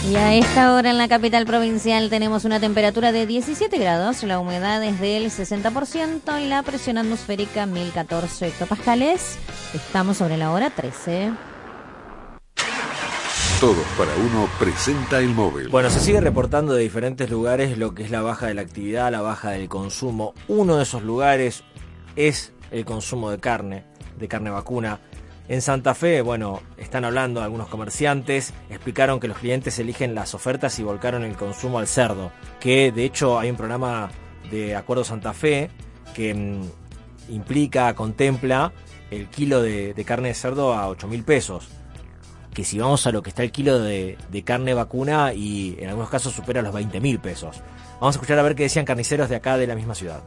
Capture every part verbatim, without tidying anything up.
Y a esta hora en la capital provincial tenemos una temperatura de diecisiete grados, la humedad es del sesenta por ciento y la presión atmosférica mil catorce hectopascales. Estamos sobre la hora trece. Todos para uno presenta el móvil. Bueno, se sigue reportando de diferentes lugares lo que es la baja de la actividad, la baja del consumo. Uno de esos lugares es el consumo de carne, de carne vacuna. En Santa Fe, bueno, están hablando algunos comerciantes, explicaron que los clientes eligen las ofertas y volcaron el consumo al cerdo, que de hecho hay un programa de Acuerdo Santa Fe que mmm, implica, contempla el kilo de, de carne de cerdo a ocho mil pesos, que si vamos a lo que está el kilo de, de carne vacuna y en algunos casos supera los veinte mil pesos. Vamos a escuchar a ver qué decían carniceros de acá de la misma ciudad.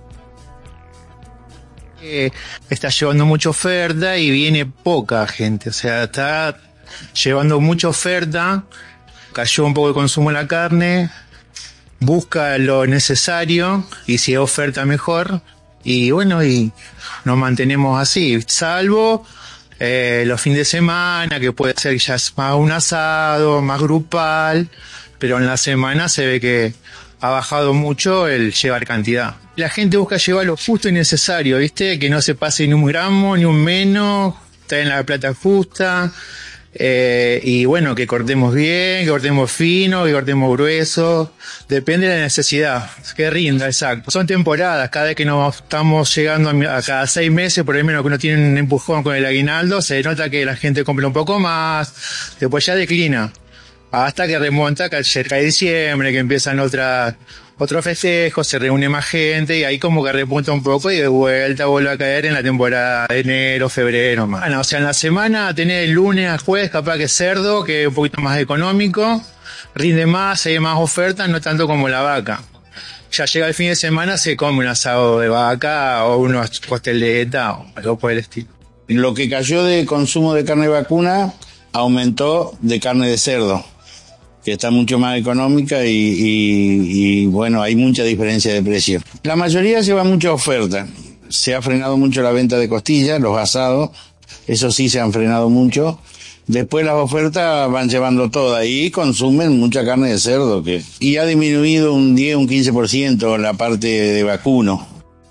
Eh, está llevando mucha oferta y viene poca gente, o sea, está llevando mucha oferta, cayó un poco el consumo de la carne, busca lo necesario y si hay oferta mejor, y bueno, y nos mantenemos así, salvo eh, los fines de semana, que puede ser ya más un asado, más grupal, pero en la semana se ve que ha bajado mucho el llevar cantidad. La gente busca llevar lo justo y necesario, ¿viste? Que no se pase ni un gramo, ni un menos, está en la plata justa, eh, y bueno, que cortemos bien, que cortemos fino, que cortemos grueso, depende de la necesidad, que rinda, exacto. Son temporadas, cada vez que nos estamos llegando a, a cada seis meses, por lo menos que uno tiene un empujón con el aguinaldo, se nota que la gente compra un poco más, después ya declina. Hasta que remonta cerca de diciembre, que empiezan otras, otros festejos, se reúne más gente y ahí como que repunta un poco y de vuelta vuelve a caer en la temporada de enero, febrero, más. Bueno, o sea, en la semana tenés el lunes a jueves capaz que cerdo, que es un poquito más económico, rinde más, hay más ofertas, no tanto como la vaca. Ya llega el fin de semana, se come un asado de vaca o unos costeletas o algo por el estilo. Lo que cayó de consumo de carne vacuna aumentó de carne de cerdo, que está mucho más económica y, y, y bueno, hay mucha diferencia de precio. La mayoría lleva mucha oferta. Se ha frenado mucho la venta de costillas, los asados, eso sí se han frenado mucho. Después las ofertas van llevando todas y consumen mucha carne de cerdo, que y ha disminuido un diez, un quince por ciento la parte de vacuno.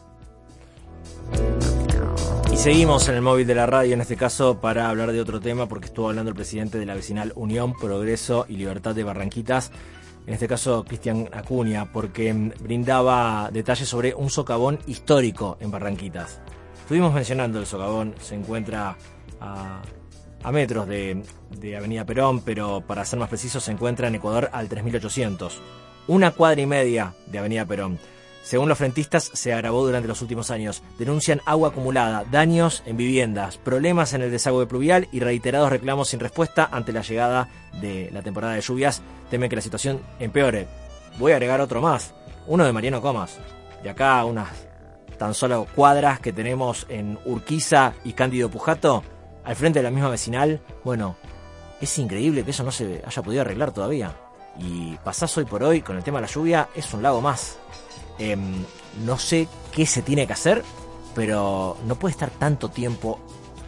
Seguimos en el móvil de la radio, en este caso para hablar de otro tema, porque estuvo hablando el presidente de la vecinal Unión, Progreso y Libertad de Barranquitas, en este caso Cristian Acuña, porque brindaba detalles sobre un socavón histórico en Barranquitas. Estuvimos mencionando el socavón, se encuentra a, a metros de, de Avenida Perón, pero para ser más preciso se encuentra en Ecuador al tres mil ochocientos, una cuadra y media de Avenida Perón. Según los frentistas, se agravó durante los últimos años. Denuncian agua acumulada, daños en viviendas, problemas en el desagüe pluvial y reiterados reclamos sin respuesta ante la llegada de la temporada de lluvias. Temen que la situación empeore. Voy a agregar otro más, uno de Mariano Comas. De acá a unas tan solo cuadras que tenemos en Urquiza y Cándido Pujato, al frente de la misma vecinal. Bueno, es increíble que eso no se haya podido arreglar todavía. Y pasás hoy por hoy con el tema de la lluvia, es un lago más. Eh, no sé qué se tiene que hacer, pero no puede estar tanto tiempo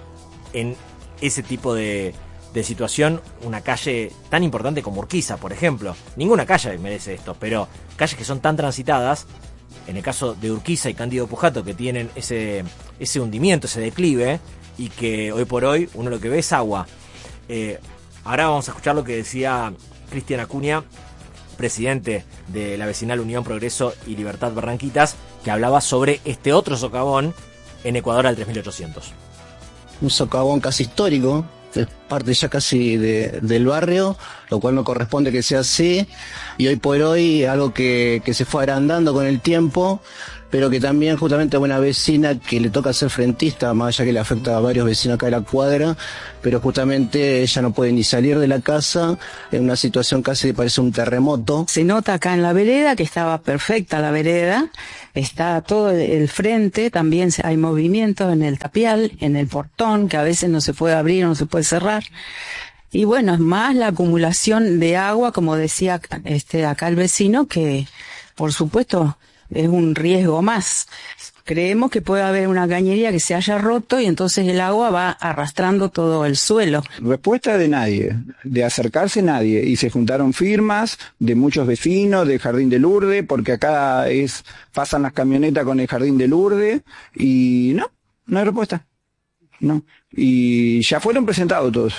en ese tipo de, de situación. Una calle tan importante como Urquiza, por ejemplo. Ninguna calle merece esto, pero calles que son tan transitadas, en el caso de Urquiza y Cándido Pujato, que tienen ese, ese hundimiento, ese declive, y que hoy por hoy uno lo que ve es agua. Eh, ahora vamos a escuchar lo que decía Cristian Acuña, presidente de la vecinal Unión, Progreso y Libertad Barranquitas, que hablaba sobre este otro socavón en Ecuador al tres mil ochocientos. Un socavón casi histórico, es parte ya casi de, del barrio, lo cual no corresponde que sea así, y hoy por hoy algo que, que se fue agrandando con el tiempo, pero que también justamente a una vecina que le toca ser frentista, más allá que le afecta a varios vecinos acá de la cuadra, pero justamente ella no puede ni salir de la casa, en una situación casi que parece un terremoto. Se nota acá en la vereda que estaba perfecta la vereda, está todo el frente, también hay movimiento en el tapial, en el portón, que a veces no se puede abrir, no se puede cerrar. Y bueno, es más la acumulación de agua, como decía este acá el vecino, que por supuesto es un riesgo más. Creemos que puede haber una cañería que se haya roto y entonces el agua va arrastrando todo el suelo. Respuesta de nadie, de acercarse nadie, y se juntaron firmas de muchos vecinos del Jardín de Lourdes, porque acá es pasan las camionetas con el Jardín de Lourdes, y no, no hay respuesta, no, y ya fueron presentados todos.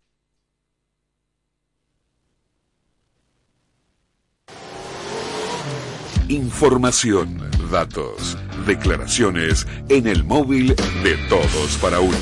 Información, datos, declaraciones en el móvil de Todos para Uno.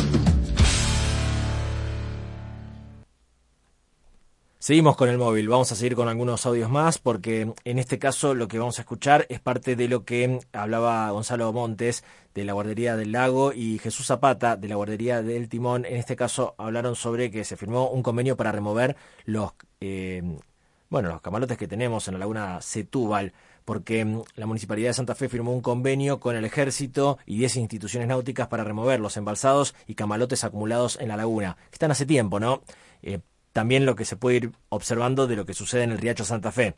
Seguimos con el móvil, vamos a seguir con algunos audios más porque en este caso lo que vamos a escuchar es parte de lo que hablaba Gonzalo Montes de la Guardería del Lago y Jesús Zapata de la Guardería del Timón. En este caso hablaron sobre que se firmó un convenio para remover los, eh, bueno, los camalotes que tenemos en la laguna Setúbal, porque la Municipalidad de Santa Fe firmó un convenio con el Ejército y diez instituciones náuticas para remover los embalsados y camalotes acumulados en la laguna, que están hace tiempo, ¿no? Eh, también lo que se puede ir observando de lo que sucede en el Riacho Santa Fe.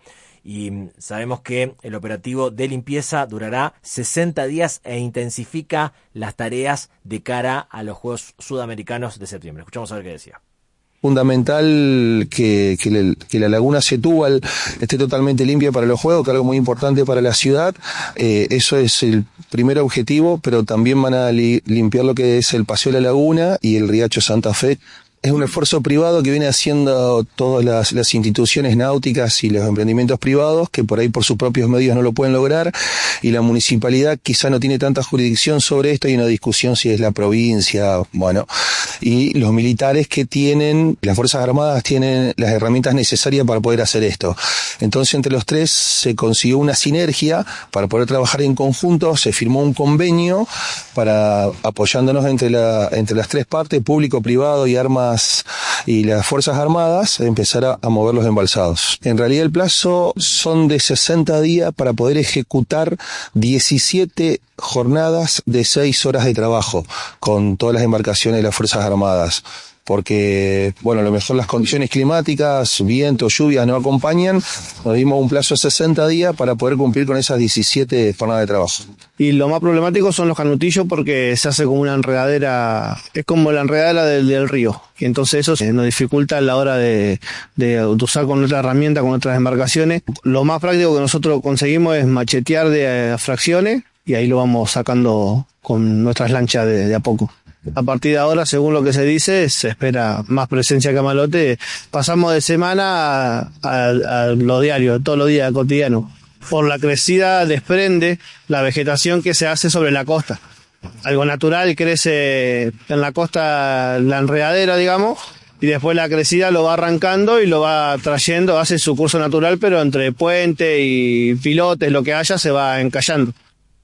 Y sabemos que el operativo de limpieza durará sesenta días e intensifica las tareas de cara a los Juegos Sudamericanos de septiembre. Escuchamos a ver qué decía. Fundamental que, que, le, que la laguna Setúbal esté totalmente limpia para los juegos, que es algo muy importante para la ciudad. Eh, eso es el primer objetivo, pero también van a li, limpiar lo que es el Paseo de la Laguna y el Riacho Santa Fe. Es un esfuerzo privado que viene haciendo todas las, las instituciones náuticas y los emprendimientos privados que por ahí por sus propios medios no lo pueden lograr, y la municipalidad quizá no tiene tanta jurisdicción sobre esto. Hay una discusión si es la provincia, bueno, y los militares que tienen, las Fuerzas Armadas tienen las herramientas necesarias para poder hacer esto. Entonces entre los tres se consiguió una sinergia para poder trabajar en conjunto, se firmó un convenio para, apoyándonos entre la, entre las tres partes, público, privado y armas y las Fuerzas Armadas, empezar a, a mover los embalsados. En realidad el plazo son de sesenta días para poder ejecutar diecisiete jornadas de seis horas de trabajo con todas las embarcaciones de las Fuerzas Armadas. Porque, bueno, a lo mejor las condiciones climáticas, viento, lluvia no acompañan, nos dimos un plazo de sesenta días para poder cumplir con esas diecisiete jornadas de trabajo. Y lo más problemático son los canutillos porque se hace como una enredadera, es como la enredadera del, del río, y entonces eso nos dificulta a la hora de, de usar con otra herramienta, con otras embarcaciones. Lo más práctico que nosotros conseguimos es machetear de fracciones y ahí lo vamos sacando con nuestras lanchas de, de a poco. A partir de ahora, según lo que se dice, se espera más presencia de camalote. Pasamos de semana a, a, a lo diario, todos los días cotidianos. Por la crecida desprende la vegetación que se hace sobre la costa. Algo natural crece en la costa, la enredadera, digamos, y después la crecida lo va arrancando y lo va trayendo, hace su curso natural, pero entre puente y pilotes, lo que haya, se va encallando.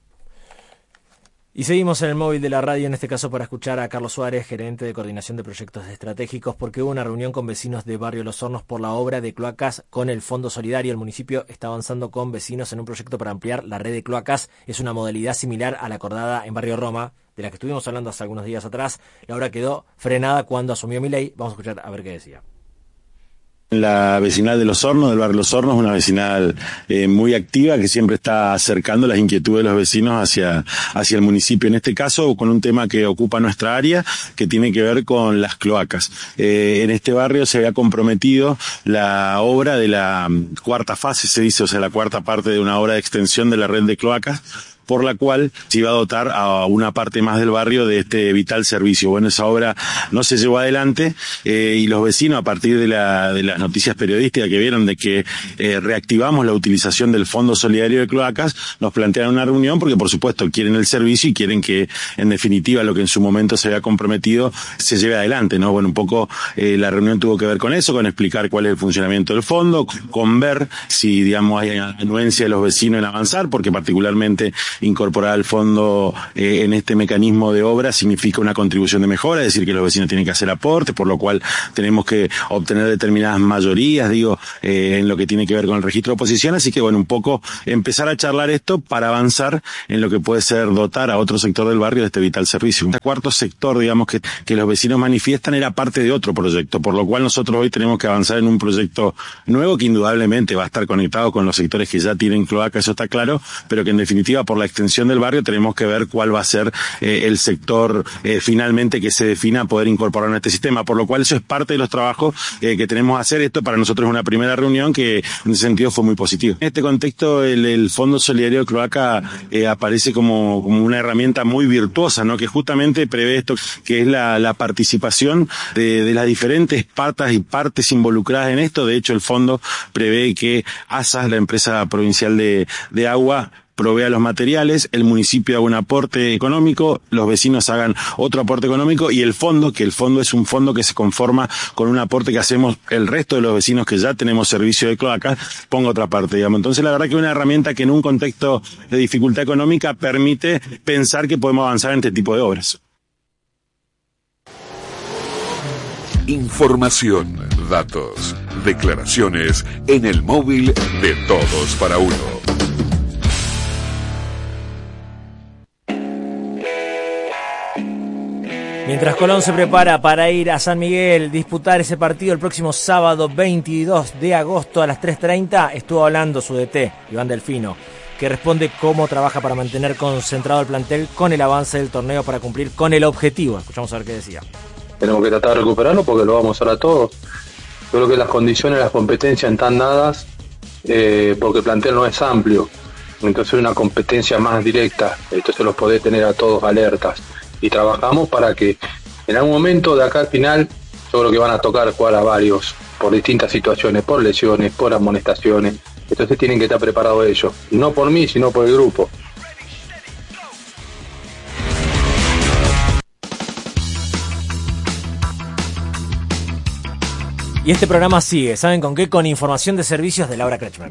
Y seguimos en el móvil de la radio, en este caso para escuchar a Carlos Suárez, gerente de Coordinación de Proyectos Estratégicos, porque hubo una reunión con vecinos de Barrio Los Hornos por la obra de cloacas con el Fondo Solidario. El municipio está avanzando con vecinos en un proyecto para ampliar la red de cloacas. Es una modalidad similar a la acordada en Barrio Roma, de la que estuvimos hablando hace algunos días atrás. La obra quedó frenada cuando asumió Milei. Vamos a escuchar a ver qué decía. La vecinal de Los Hornos, del barrio Los Hornos, una vecinal eh, muy activa que siempre está acercando las inquietudes de los vecinos hacia, hacia el municipio. En este caso, con un tema que ocupa nuestra área, que tiene que ver con las cloacas. Eh, en este barrio se había comprometido la obra de la cuarta fase, se dice, o sea, la cuarta parte de una obra de extensión de la red de cloacas, por la cual se iba a dotar a una parte más del barrio de este vital servicio. Bueno, esa obra no se llevó adelante eh, y los vecinos, a partir de, la, de las noticias periodísticas que vieron de que eh, reactivamos la utilización del Fondo Solidario de Cloacas, nos plantearon una reunión porque, por supuesto, quieren el servicio y quieren que, en definitiva, lo que en su momento se había comprometido se lleve adelante, ¿no? Bueno, un poco eh, la reunión tuvo que ver con eso, con explicar cuál es el funcionamiento del fondo, con ver si, digamos, hay anuencia de los vecinos en avanzar, porque particularmente incorporar al fondo eh, en este mecanismo de obra significa una contribución de mejora, es decir, que los vecinos tienen que hacer aportes, por lo cual tenemos que obtener determinadas mayorías, digo, eh, en lo que tiene que ver con el registro de oposición, así que bueno, un poco empezar a charlar esto para avanzar en lo que puede ser dotar a otro sector del barrio de este vital servicio. Este cuarto sector, digamos, que, que los vecinos manifiestan era parte de otro proyecto, por lo cual nosotros hoy tenemos que avanzar en un proyecto nuevo que indudablemente va a estar conectado con los sectores que ya tienen cloaca, eso está claro, pero que en definitiva por la extensión del barrio, tenemos que ver cuál va a ser eh, el sector eh, finalmente que se defina a poder incorporar en este sistema, por lo cual eso es parte de los trabajos eh, que tenemos que hacer. Esto para nosotros es una primera reunión que en ese sentido fue muy positiva. En este contexto el, el Fondo Solidario de Cloaca eh, aparece como, como una herramienta muy virtuosa, ¿no? Que justamente prevé esto, que es la, la participación de, de las diferentes patas y partes involucradas en esto. De hecho, el fondo prevé que ASAS, la empresa provincial de, de agua, provea los materiales, el municipio haga un aporte económico, los vecinos hagan otro aporte económico y el fondo, que el fondo es un fondo que se conforma con un aporte que hacemos el resto de los vecinos que ya tenemos servicio de cloacas, ponga otra parte, digamos. Entonces la verdad que es una herramienta que en un contexto de dificultad económica permite pensar que podemos avanzar en este tipo de obras. Información, datos, declaraciones en el móvil de Todos para Uno. Mientras Colón se prepara para ir a San Miguel, disputar ese partido el próximo sábado veintidós de agosto a las tres treinta, estuvo hablando su D T, Iván Delfino, que responde cómo trabaja para mantener concentrado el plantel con el avance del torneo para cumplir con el objetivo. Escuchamos a ver qué decía. Tenemos que tratar de recuperarlo porque lo vamos a hacer a todos. Yo creo que las condiciones, las competencias están dadas eh, porque el plantel no es amplio. Entonces es una competencia más directa. Entonces los podés tener a todos alertas. Y trabajamos para que en algún momento de acá al final, yo creo que van a tocar jugar a varios, por distintas situaciones, por lesiones, por amonestaciones. Entonces tienen que estar preparados ellos. Y no por mí, sino por el grupo. Y este programa sigue, ¿saben con qué? Con información de servicios de Laura Kretschmann.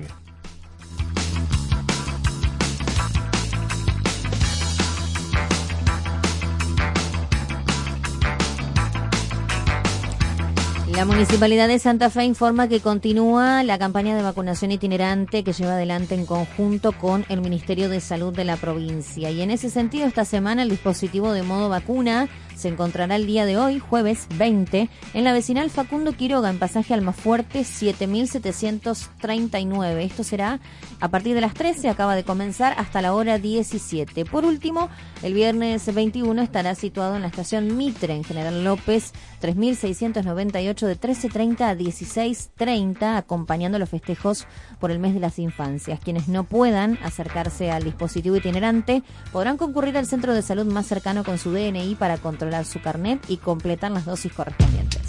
La Municipalidad de Santa Fe informa que continúa la campaña de vacunación itinerante que lleva adelante en conjunto con el Ministerio de Salud de la provincia. Y en ese sentido, esta semana el dispositivo de modo vacuna se encontrará el día de hoy, jueves veinte, en la vecinal Facundo Quiroga, en pasaje Almafuerte siete mil setecientos treinta y nueve. Esto será a partir de las trece, acaba de comenzar, hasta la hora diecisiete. Por último, el viernes veintiuno estará situado en la estación Mitre, en General López, tres mil seiscientos noventa y ocho, de trece treinta a dieciséis treinta, acompañando los festejos por el mes de las infancias. Quienes no puedan acercarse al dispositivo itinerante podrán concurrir al centro de salud más cercano con su D N I para controlar su carnet y completar las dosis correspondientes.